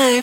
vibe.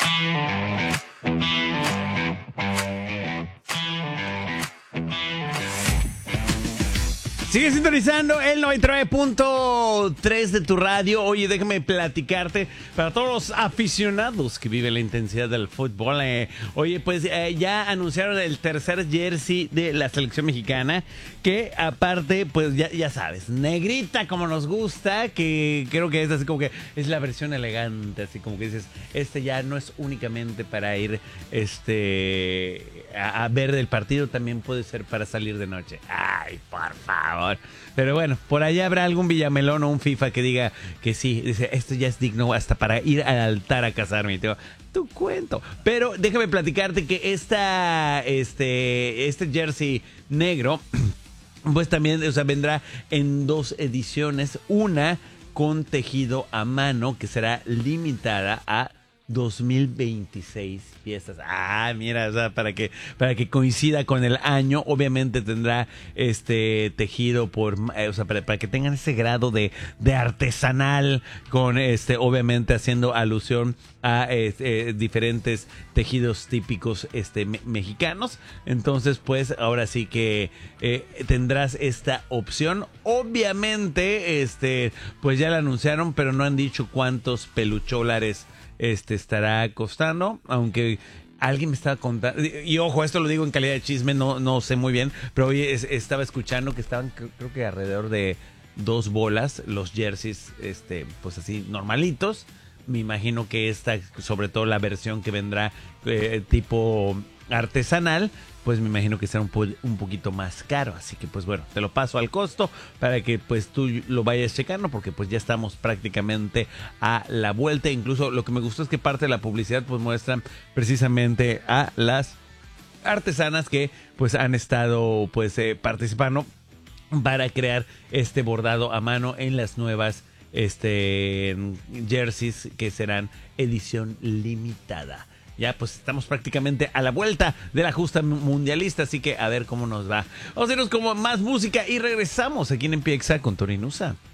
Sigue sintonizando el 99.3 de tu radio. Oye, déjame platicarte para todos los aficionados que viven la intensidad del fútbol. Oye, pues ya anunciaron el tercer jersey de la selección mexicana, que aparte, pues ya sabes, negrita como nos gusta, que creo que es así como que es la versión elegante, así como que dices, ya no es únicamente para ir a ver el partido, también puede ser para salir de noche. Ay, por favor. Pero bueno, por allá habrá algún Villamelón o un FIFA que diga que sí, dice, esto ya es digno hasta para ir al altar a casarme. Y te digo, tu cuento. Pero déjame platicarte que este jersey negro, pues también, o sea, vendrá en dos ediciones. Una con tejido a mano, que será limitada a 2026 piezas. Ah, mira, o sea, para que coincida con el año, obviamente tendrá tejido o sea, para que tengan ese grado de artesanal, con obviamente haciendo alusión a diferentes tejidos típicos mexicanos. Entonces, pues ahora sí que tendrás esta opción. Obviamente, pues ya la anunciaron, pero no han dicho cuántos pelucholares estará costando, aunque alguien me estaba contando, y ojo, esto lo digo en calidad de chisme, no sé muy bien, pero hoy estaba escuchando que estaban, creo que alrededor de 2 bolas los jerseys, pues así normalitos. Me imagino que sobre todo la versión que vendrá tipo artesanal, pues me imagino que será un poquito más caro. Así que pues bueno, te lo paso al costo para que pues tú lo vayas checando, porque pues ya estamos prácticamente a la vuelta. Incluso lo que me gustó es que parte de la publicidad pues muestran precisamente a las artesanas que pues han estado pues participando para crear este bordado a mano en las nuevas jerseys que serán edición limitada. Ya pues estamos prácticamente a la vuelta de la justa mundialista, así que a ver cómo nos va. Vamos a irnos con más música y regresamos aquí en Empieza con Tony Nusa.